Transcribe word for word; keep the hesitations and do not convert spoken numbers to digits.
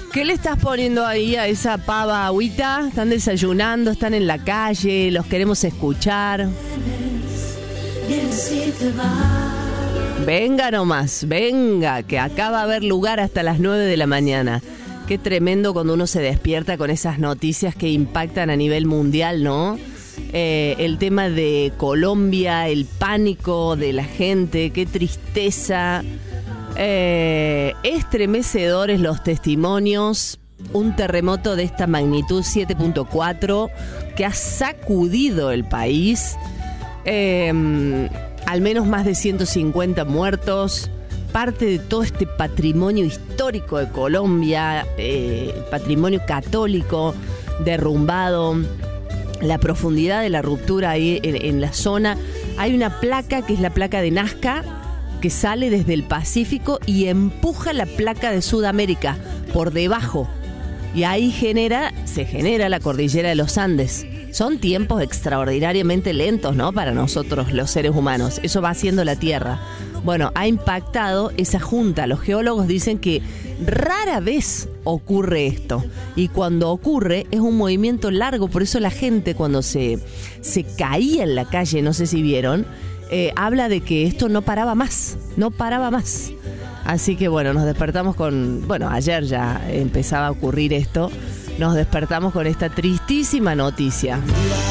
¿Qué le estás poniendo ahí a esa pava agüita? ¿Están desayunando? ¿Están en la calle? ¿Los queremos escuchar? Venga nomás, venga, que acá va a haber lugar hasta las nueve de la mañana. Qué tremendo cuando uno se despierta con esas noticias que impactan a nivel mundial, ¿no? Eh, el tema de Colombia, el pánico de la gente, qué tristeza. Eh, estremecedores los testimonios. Un terremoto de esta magnitud siete punto cuatro que ha sacudido el país. Eh, al menos más de ciento cincuenta muertos. Parte de todo este patrimonio histórico de Colombia, eh, patrimonio católico derrumbado. La profundidad de la ruptura ahí en, en la zona. Hay una placa que es la placa de Nazca, que sale desde el Pacífico y empuja la placa de Sudamérica por debajo. Y ahí genera, se genera la cordillera de los Andes. Son tiempos extraordinariamente lentos, ¿no? Para nosotros, los seres humanos. Eso va haciendo la Tierra. Bueno, ha impactado esa junta. Los geólogos dicen que rara vez ocurre esto. Y cuando ocurre es un movimiento largo. Por eso la gente cuando se, se caía en la calle, no sé si vieron, Eh, habla de que esto no paraba más, no paraba más. Así que bueno, nos despertamos con... Bueno, ayer ya empezaba a ocurrir esto. Nos despertamos con esta tristísima noticia.